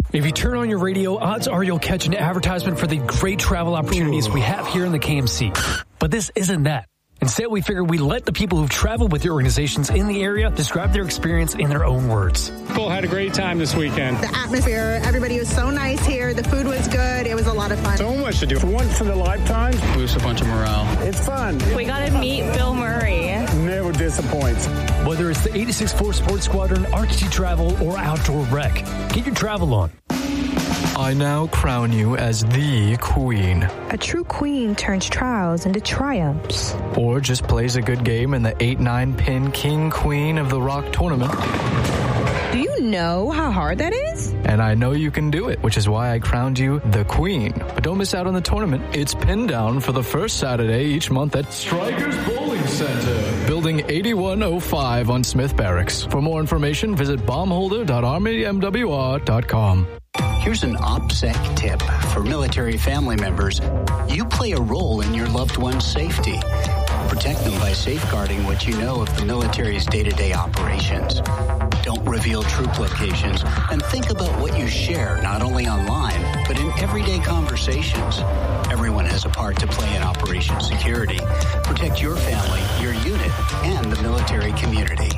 If you turn on your radio, odds are you'll catch an advertisement for the great travel opportunities we have here in the KMC. But this isn't that. Instead, we figured we'd let the people who've traveled with your organizations in the area describe their experience in their own words. People had a great time this weekend. The atmosphere, everybody was so nice here. The food was good. It was a lot of fun. So much to do. For once in a lifetime, boosts a bunch of morale. It's fun. We got to meet Bill Murray. Never disappoints. Whether it's the 86-4 Sports Squadron, RKT Travel, or Outdoor Rec, get your travel on. I now crown you as the queen. A true queen turns trials into triumphs. Or just plays a good game in the 8-9 pin king queen of the rock tournament. Do you know how hard that is? And I know you can do it, which is why I crowned you the queen. But don't miss out on the tournament. It's pinned down for the first Saturday each month at Strikers Bowling Center, Building 8105 on Smith Barracks. For more information, visit bombholder.armymwr.com. Here's an OPSEC tip for military family members. You play a role in your loved one's safety. Protect them by safeguarding what you know of the military's day-to-day operations. Don't reveal troop locations, and think about what you share, not only online, but in everyday conversations. Everyone has a part to play in Operation Security. Protect your family, your unit, and the military community.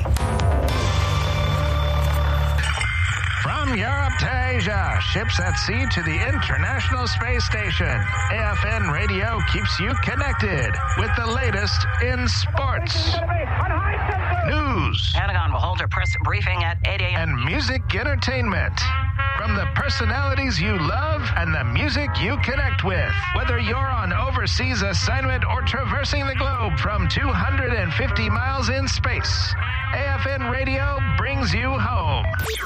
From Europe to Asia, ships at sea to the International Space Station, AFN Radio keeps you connected with the latest in sports, news, Pentagon will hold a press briefing at 8 a.m. and music entertainment. From the personalities you love and the music you connect with. Whether you're on overseas assignment or traversing the globe from 250 miles in space, AFN Radio brings you home.